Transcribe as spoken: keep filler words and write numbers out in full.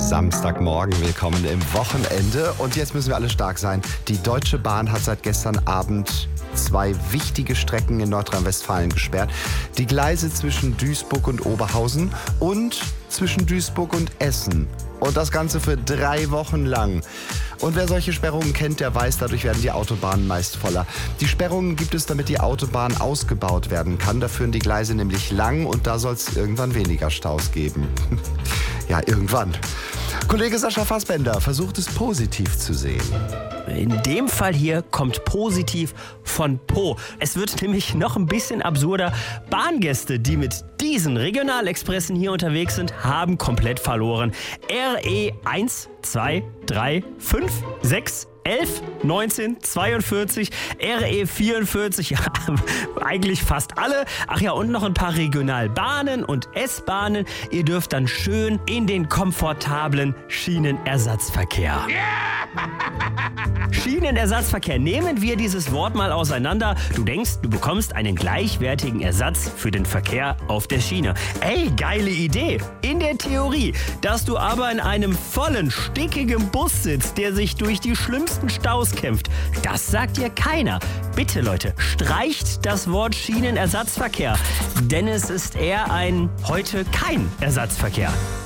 Samstagmorgen, willkommen im Wochenende. Und jetzt müssen wir alle stark sein. Die Deutsche Bahn hat seit gestern Abend zwei wichtige Strecken in Nordrhein-Westfalen gesperrt. Die Gleise zwischen Duisburg und Oberhausen und zwischen Duisburg und Essen. Und das Ganze für drei Wochen lang. Und wer solche Sperrungen kennt, der weiß, dadurch werden die Autobahnen meist voller. Die Sperrungen gibt es, damit die Autobahn ausgebaut werden kann. Da führen die Gleise nämlich lang und da soll es irgendwann weniger Staus geben. Ja, irgendwann. Kollege Sascha Fassbender versucht es positiv zu sehen. In dem Fall hier kommt positiv von Po. Es wird nämlich noch ein bisschen absurder. Bahngäste, die mit diesen Regionalexpressen hier unterwegs sind, haben komplett verloren. R E eins, zwei, drei, fünf, sechs, elf, neunzehn, zweiundvierzig, R E vierundvierzig, ja, eigentlich fast alle. Ach ja, und noch ein paar Regionalbahnen und S-Bahnen. Ihr dürft dann schön in den komfortablen Schienenersatzverkehr. Schienenersatzverkehr. Nehmen wir dieses Wort mal auseinander. Du denkst, du bekommst einen gleichwertigen Ersatz für den Verkehr auf der Schiene. Ey, geile Idee. In der Theorie, dass du aber in einem vollen, stickigen Bus sitzt, der sich durch die schlimmsten Staus kämpft. Das sagt dir keiner. Bitte, Leute, streicht das Wort Schienenersatzverkehr, denn es ist eher ein heute kein Ersatzverkehr.